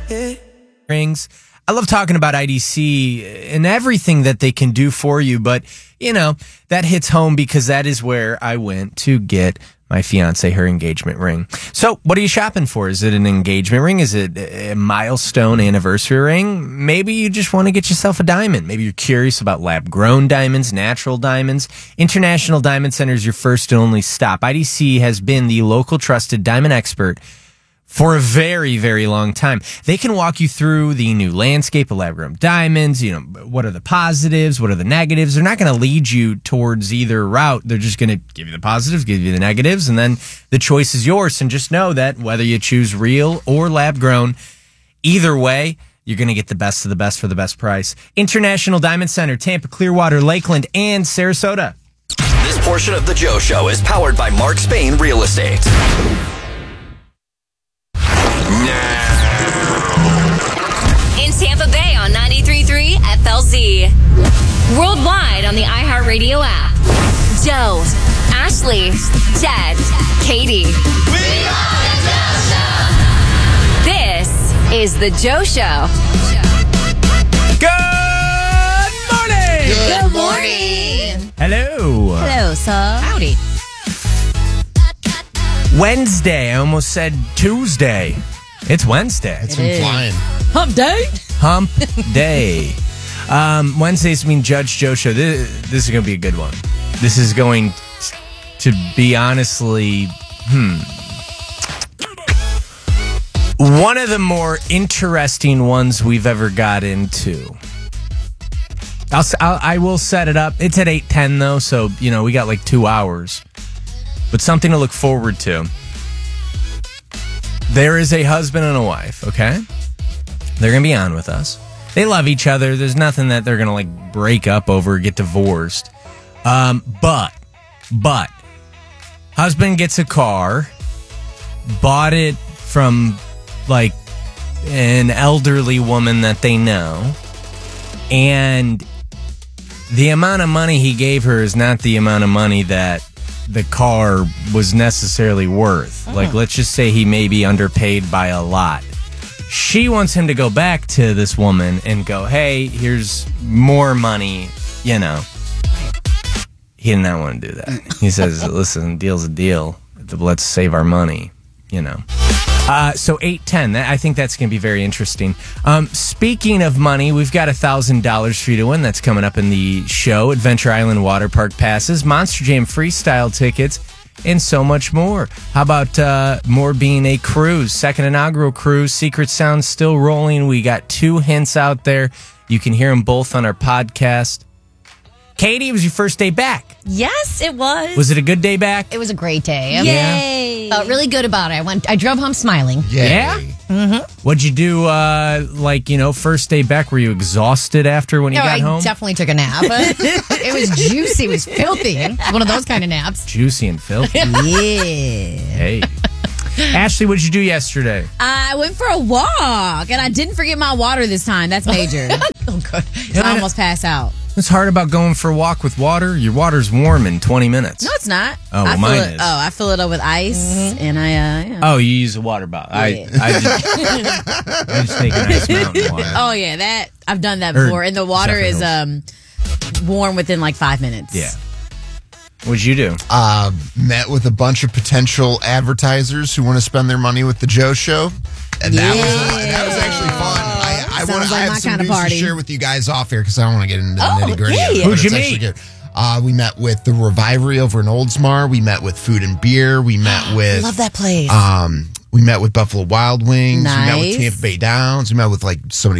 Rings. I love talking about IDC and everything that they can do for you, but, that hits home because that is where I went to get my fiance her engagement ring. So, what are you shopping for? Is it an engagement ring? Is it a milestone anniversary ring? Maybe you just want to get yourself a diamond. Maybe you're curious about lab-grown diamonds, natural diamonds. International Diamond Center is your first and only stop. IDC has been the local trusted diamond expert for a very, very long time. They can walk you through the new landscape of lab-grown diamonds. What are the positives? What are the negatives? They're not going to lead you towards either route. They're just going to give you the positives, give you the negatives, and then the choice is yours. And just know that whether you choose real or lab-grown, either way, you're going to get the best of the best for the best price. International Diamond Center, Tampa, Clearwater, Lakeland, and Sarasota. This portion of the Joe Show is powered by Mark Spain Real Estate. In Tampa Bay on 93.3 FLZ. Worldwide on the iHeartRadio app. Joe, Ashley, Jed, Katie. We are the Joe Show. This is the Joe Show. Good morning! Good morning! Hello. Hello, sir. Howdy. Wednesday. I almost said Tuesday. It's Wednesday. It's been flying. Hump day? Hump day. Wednesdays mean Judge Joe Show. This is going to be a good one. This is going to be honestly, one of the more interesting ones we've ever got into. I will set it up. It's at 8:10 though, so we got like 2 hours. But something to look forward to. There is a husband and a wife, okay? They're going to be on with us. They love each other. There's nothing that they're going to break up over or get divorced. But husband gets a car, bought it from an elderly woman that they know, and the amount of money he gave her is not the amount of money that the car was necessarily worth. Let's just say he may be underpaid by a lot. She wants him to go back to this woman and go, hey, here's more money, He did not want to do that. He says, listen, deal's a deal. Let's save our money, So 8:10, I think that's going to be very interesting. Speaking of money, we've got $1,000 for you to win. That's coming up in the show. Adventure Island Water Park passes, Monster Jam freestyle tickets, and so much more. How about more being a cruise? Second inaugural cruise. Secret Sound's still rolling. We got 2 hints out there. You can hear them both on our podcast. Katie, it was your first day back. Yes, it was. Was it a good day back? It was a great day. Yay! Felt really good about it. I drove home smiling. Yay. Yeah? Mm-hmm. What'd you do, first day back? Were you exhausted after when you got home? I definitely took a nap. It was juicy. It was filthy. One of those kind of naps. Juicy and filthy. Yeah. Hey. Ashley, what'd you do yesterday? I went for a walk, and I didn't forget my water this time. That's major. Oh, good. I almost passed out. What's hard about going for a walk with water? Your water's warm in 20 minutes. No, it's not. Oh, well, mine is. I fill it up with ice, and I... Oh, you use a water bottle. Yeah. I just take an Ice Mountain water. Oh, yeah, I've done that before. And the water is warm within 5 minutes. Yeah. What'd you do? Met with a bunch of potential advertisers who want to spend their money with the Joe Show. And that was actually fun. I have some news to share with you guys off here because I don't want to get into the nitty gritty. Yeah. Who'd you meet? We met with the Revivery over in Oldsmar. We met with Food and Beer. We met with... Love that place. We met with Buffalo Wild Wings. Nice. We met with Tampa Bay Downs. We met with so many